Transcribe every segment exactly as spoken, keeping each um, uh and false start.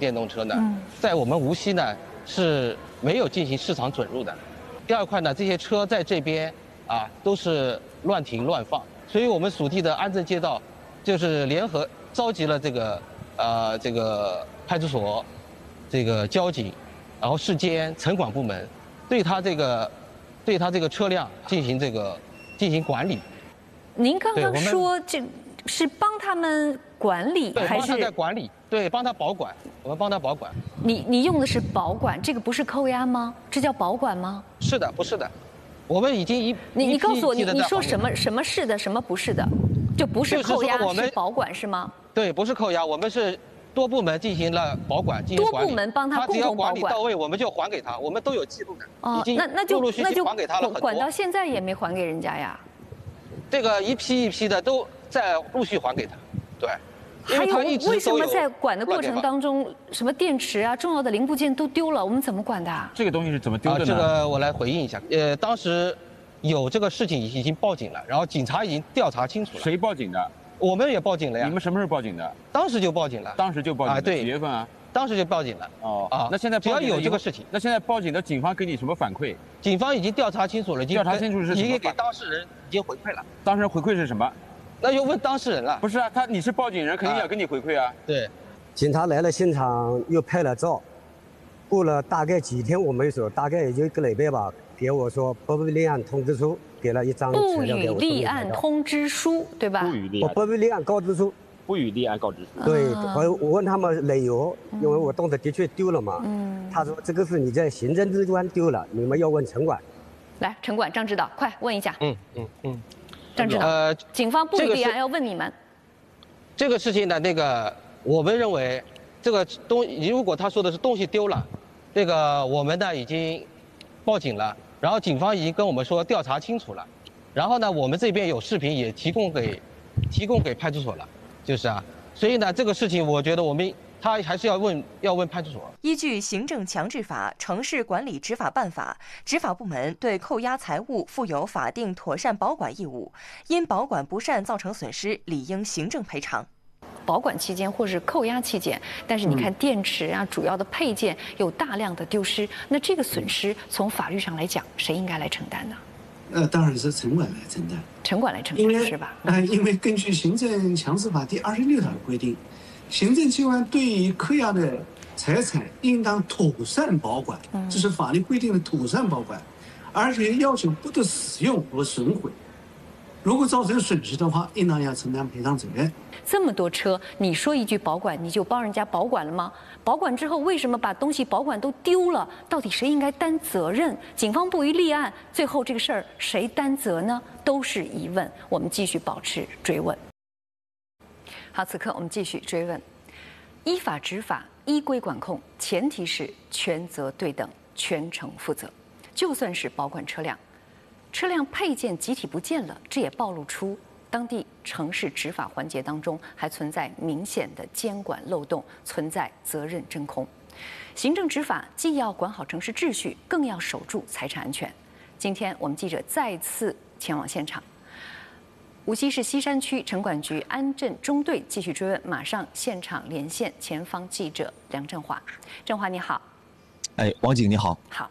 电动车呢，在我们无锡呢是没有进行市场准入的。第二块呢，这些车在这边啊都是乱停乱放，所以我们属地的安正街道就是联合召集了这个呃这个派出所、这个交警，然后市监、城管部门，对他这个对他这个车辆进行这个进行管理。 您刚刚说这是帮他们管理还是？ 帮他在管理，对，帮他保管，我们帮他保管。 你你用的是保管，这个不是扣押吗？这叫保管吗？ 是的，不是的，我们已经一你你告诉我，你你说什么什么是的，什么不是的，就不是扣押，是保管是吗？ 对，不是扣押，我们是多部门进行了保管，进行管理。 多部门帮他共同保管， 他只要管理到位，我们就还给他，我们都有记录的。 哦，那那就那就还给他了很多， 管到现在也没还给人家呀。 这个一批一批的都在陆续还给他，对。 还有为什么在管的过程当中，什么电池啊、重要的零部件都丢了？我们怎么管的？ 这个东西是怎么丢的呢？ 这个我来回应一下。呃，当时有这个事情已经报警了，然后警察已经调查清楚了。 谁报警的？ 我们也报警了呀。 你们什么时候报警的？ 当时就报警了。 当时就报警。啊， 对， 几月份啊？ 当时就报警了。 哦啊，那现在只要有这个事情， 那现在报警的警方给你什么反馈？ 警方已经调查清楚了， 调查清楚是什么？ 已经给当事人已经回馈了。 当事人回馈是什么？ 那就问当事人了。 不是啊，他你是报警人，肯定要跟你回馈啊。 对， 警察来了现场，又拍了照。过了大概几天，我没说，大概也就一个礼拜吧，给我说不予立案通知书，给了一张不予立案通知书，对吧？ 不予立案，不予立案告知书。 不予立案告知书。 对，我我问他们理由，因为我东西的确丢了嘛。嗯。他说这个是你在行政机关丢了，你们要问城管。 来，城管张指导，快问一下。 嗯嗯嗯。 张指导，呃，警方不予立案要问你们。 这个事情呢，那个我们认为，这个东如果他说的是东西丢了，这个我们呢已经报警了，然后警方已经跟我们说调查清楚了，然后呢我们这边有视频也提供给提供给派出所了，就是啊，所以呢这个事情我觉得我们。他还是要问要问派出所。 依据《行政强制法》《城市管理执法办法》，执法部门对扣押财物负有法定妥善保管义务，因保管不善造成损失，理应行政赔偿。 保管期间或是扣押期间，但是你看电池啊、主要的配件有大量的丢失，那这个损失从法律上来讲，谁应该来承担呢？ 呃，当然是城管来承担。 城管来承担是吧？ 呃，因为根据《行政强制法》第二十六条的规定。行政机关对于扣押的财产应当妥善保管，这是法律规定的妥善保管，而且要求不得使用和损毁。如果造成损失的话，应当要承担赔偿责任。 这么多车，你说一句保管，你就帮人家保管了吗？保管之后，为什么把东西保管都丢了？到底谁应该担责任？警方不予立案，最后这个事儿谁担责呢？都是疑问。我们继续保持追问。好，此刻我们继续追问：依法执法、依规管控，前提是权责对等、全程负责。就算是保管车辆，车辆配件集体不见了，这也暴露出当地城市执法环节当中还存在明显的监管漏洞，存在责任真空。行政执法既要管好城市秩序，更要守住财产安全。今天我们记者再次前往现场。无锡市西山区城管局安镇中队继续追问，马上现场连线前方记者梁振华。振华你好。 哎，王警你好。 好。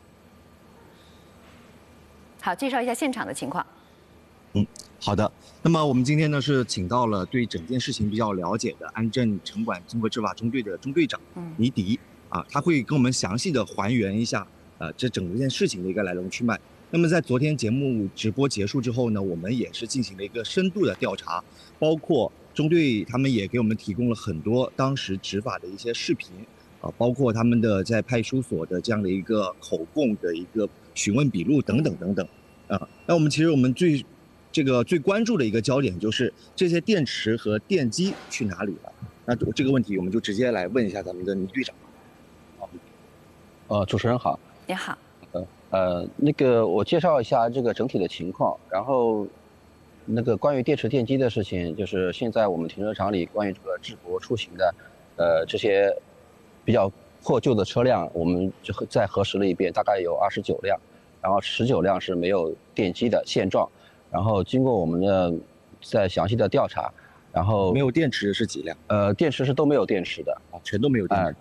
好，介绍一下现场的情况。 嗯，好的。那么我们今天呢是请到了对整件事情比较了解的安镇城管综合执法中队的中队长倪迪啊，他会跟我们详细的还原一下呃这整件事情的一个来龙去脉。那么在昨天节目直播结束之后呢，我们也是进行了一个深度的调查，包括中队他们也给我们提供了很多当时执法的一些视频啊，包括他们的在派出所的这样的一个口供的一个询问笔录等等等等啊。那我们其实我们最这个最关注的一个焦点就是这些电池和电机去哪里了？那这个问题我们就直接来问一下咱们的倪队长。 好，呃，主持人好。 你好。 呃呃，那个我介绍一下这个整体的情况，然后那个关于电池电机的事情，就是现在我们停车场里关于这个智博出行的，呃这些比较破旧的车辆，我们就再核实了一遍，大概有二十九辆，然后十九辆是没有电机的现状，然后经过我们的再详细的调查，然后没有电池是几辆？ 呃，电池是都没有电池的啊，全都没有电池。 呃、